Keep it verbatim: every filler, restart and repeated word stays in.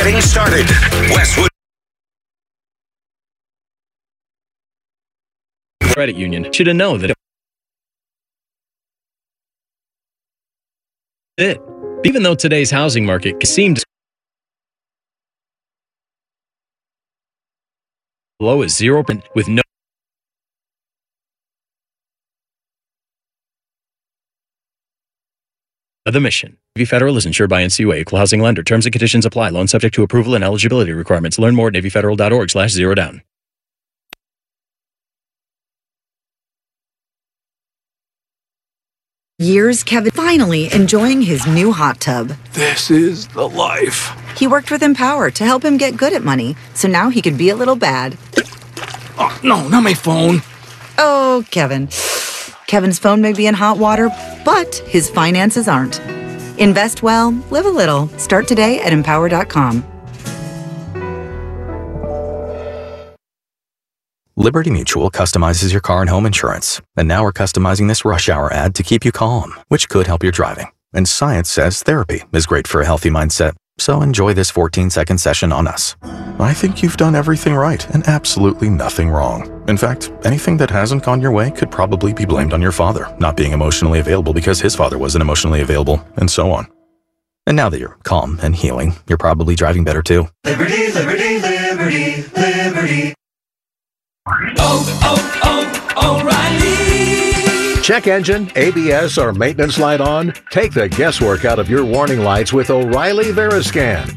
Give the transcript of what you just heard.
getting started. Westwood Credit Union should have known that it. Even though today's housing market seemed low as zero percent with no the mission. Navy Federal is insured by N C U A, Equal Housing Lender. Terms and conditions apply. Loan subject to approval and eligibility requirements. Learn more at navy federal dot org slash zero down. Years Kevin finally enjoying his new hot tub. This is the life. He worked with Empower to help him get good at money, so now he could be a little bad. Oh, no, not my phone. Oh, Kevin. Kevin's phone may be in hot water, but his finances aren't. Invest well, live a little. Start today at empower dot com. Liberty Mutual customizes your car and home insurance. And now we're customizing this rush hour ad to keep you calm, which could help your driving. And science says therapy is great for a healthy mindset. So enjoy this fourteen second session on us. I think you've done everything right and absolutely nothing wrong. In fact, anything that hasn't gone your way could probably be blamed on your father not being emotionally available because his father wasn't emotionally available, and so on. And now that you're calm and healing, you're probably driving better too. Liberty, liberty, liberty, liberty. Oh, oh, O'Reilly. Check engine, A B S, or maintenance light on? Take the guesswork out of your warning lights with O'Reilly Veriscan.